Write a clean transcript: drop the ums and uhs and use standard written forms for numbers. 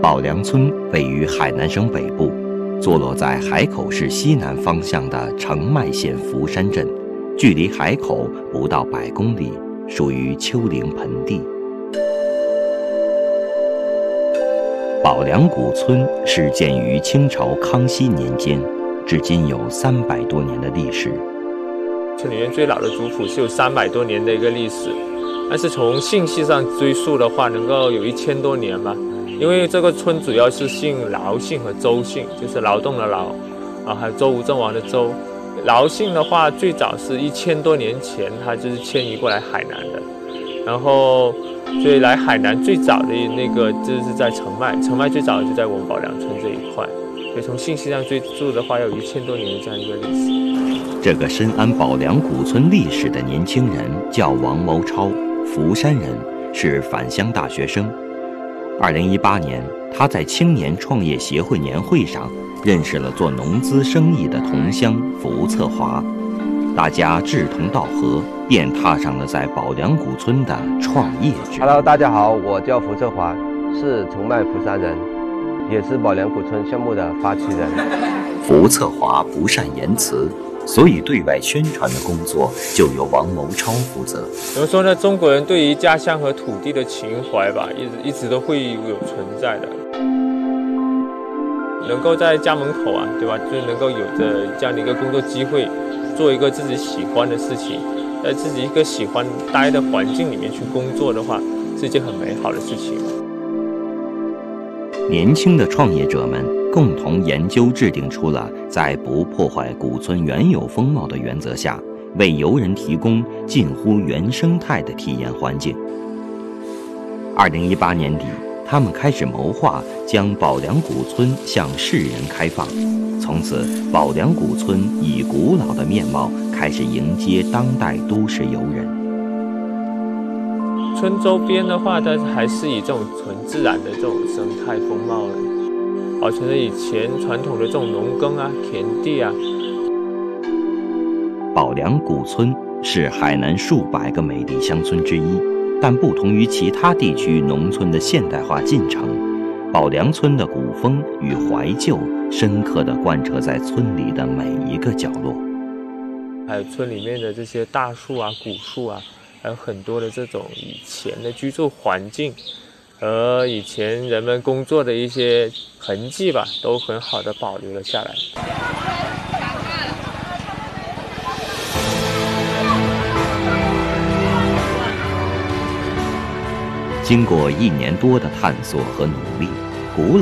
宝梁村位于海南省北部，坐落在海口市西南方向的澄迈县福山镇，距离海口不到100公里，属于丘陵盆地。宝梁古村是建于清朝康熙年间，至今有300多年的历史。 村里面最老的族谱是有300多年的一个历史，但是从姓系上追溯的话，能够有1000多年吧。因为这个村主要是姓劳姓和周姓，就是劳动的劳，还有周吴郑王的周。劳姓的话，最早是1000多年前，他就是迁移过来海南的，然后所以来海南最早的那个就是在澄迈，澄迈最早就在我们宝梁村这一块，所以从姓系上追溯的话，要有1000多年的这样一个历史。 这个深谙宝梁古村历史的年轻人叫王谋超，福山人，是返乡大学生。2018年，他在青年创业协会年会上认识了做农资生意的同乡福策华，大家志同道合，便踏上了在宝梁古村的创业之路。 Hello， 大家好，我叫福策华，是澄迈福山人，也是宝梁古村项目的发起人。 福策华不善言辞，所以对外宣传的工作就由王谋超负责。 怎么说呢？中国人对于家乡和土地的情怀吧，一直都会有存在的。能够在家门口啊，对吧？就能够有着这样的一个工作机会，做一个自己喜欢的事情，在自己一个喜欢待的环境里面去工作的话，是一件很美好的事情。 年轻的创业者们共同研究制定出了在不破坏古村原有风貌的原则下，为游人提供近乎原生态的体验环境。2018年底，他们开始谋划将宝梁古村向世人开放，从此宝梁古村以古老的面貌开始迎接当代都市游人。 村周边的话，它还是以这种纯自然的这种生态风貌的，保存着以前传统的这种农耕啊、田地啊。 宝梁古村是海南数百个美丽乡村之一，但不同于其他地区农村的现代化进程，宝梁村的古风与怀旧深刻地贯彻在村里的每一个角落。 还有村里面的这些大树啊、古树啊，还有很多的这种以前的居住环境和以前人们工作的一些痕迹吧，都很好的保留了下来。 经过1年多的探索和努力，古老